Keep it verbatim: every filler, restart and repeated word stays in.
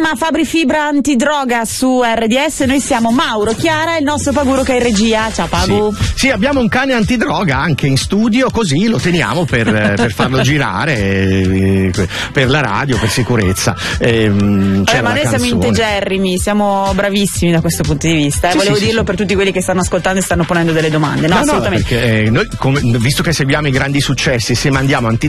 chiama Fabri Fibra Antidroga su R D S. Noi siamo Mauro, Chiara e il nostro Paguro che è in regia. Ciao Pagu. Sì, sì, abbiamo un cane antidroga anche in studio, così lo teniamo per, per farlo girare eh, per la radio, per sicurezza. Eh, Vabbè, ma noi siamo integerrimi, siamo bravissimi da questo punto di vista. Eh. Sì, Volevo sì, dirlo sì, per tutti quelli che stanno ascoltando e stanno ponendo delle domande. No, no, assolutamente. No, perché eh, noi, come, visto che seguiamo i grandi successi, se mandiamo anti